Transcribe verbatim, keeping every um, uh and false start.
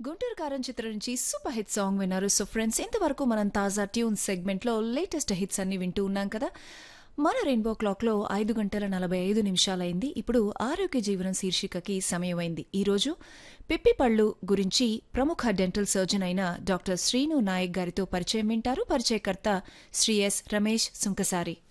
గుంటూరు కారం చిత్రం నుంచి సూపర్ హిట్ సాంగ్ విన్నారు. సో ఫ్రెండ్స్, ఇంతవరకు మనం తాజా ట్యూన్ సెగ్మెంట్లో లేటెస్ట్ హిట్స్ అన్ని వింటూ ఉన్నాం కదా. మన రెయిన్బో క్లాక్లో ఐదు గంటల నలభై ఐదు నిమిషాలైంది. ఇప్పుడు ఆరోగ్య జీవనం శీర్షికకి సమయమైంది. ఈరోజు పిప్పి పళ్ళు గురించి ప్రముఖ డెంటల్ సర్జన్ అయిన డాక్టర్ శ్రీను నాయక్ గారితో పరిచయం వింటారు. పరిచయకర్త శ్రీ ఎస్ రమేష్ సుంకసారి.